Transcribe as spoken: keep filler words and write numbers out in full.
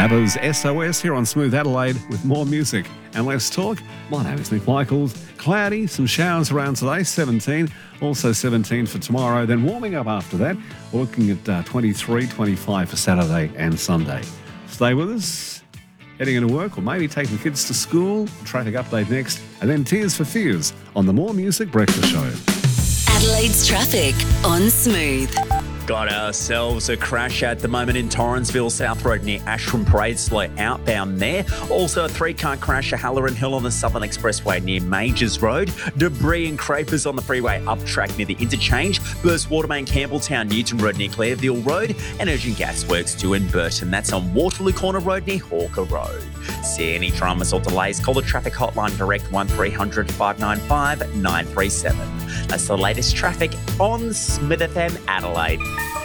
ABBA's S O S here on Smooth Adelaide with more music and less talk. My name is Nick Michaels. Cloudy, some showers around today, seventeen. Also seventeen for tomorrow. Then warming up after that. We're looking at uh, twenty-three, twenty-five for Saturday and Sunday. Stay with us. Heading into work or maybe taking kids to school. Traffic update next. And then Tears for Fears on the More Music Breakfast Show. Adelaide's traffic on Smooth. Got ourselves a crash at the moment in Torrensville South Road near Ashram Parade, slow outbound there. Also a three-car crash at Halloran Hill on the Southern Expressway near Majors Road. Debris and crapers on the freeway up track near the interchange. Burst water main Campbelltown, Newton Road near Clareville Road. And urgent gas works too in Burton. That's on Waterloo Corner Road near Hawker Road. See any dramas or delays, call the traffic hotline direct one three hundred, five nine five, nine three seven. That's the latest traffic on Smith F M Adelaide.